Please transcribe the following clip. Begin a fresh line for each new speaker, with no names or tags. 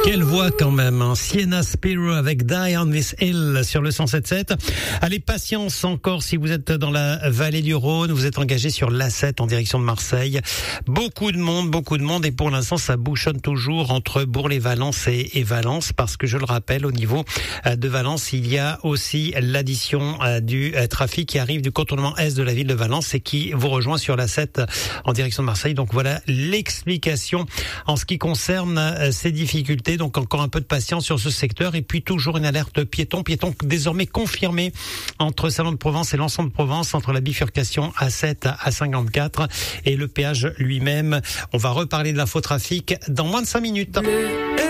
Quelle voix quand même, hein. Sienna Spiro avec Die on This Hill sur le 107.7. Allez, patience encore si vous êtes dans la vallée du Rhône, vous êtes engagé sur l'A7 en direction de Marseille. Beaucoup de monde et pour l'instant ça bouchonne toujours entre Bourg-les-Valence et Valence parce que je le rappelle, au niveau de Valence, il y a aussi l'addition du trafic qui arrive du contournement est de la ville de Valence et qui vous rejoint sur l'A7 en direction de Marseille. Donc voilà l'explication en ce qui concerne ces difficultés. Donc encore un peu de patience sur ce secteur et puis toujours une alerte piéton désormais confirmée entre Salon de Provence et l'ensemble de Provence, entre la bifurcation A7 à 54 et le péage lui-même. On va reparler de l'infotrafic dans moins de 5 minutes.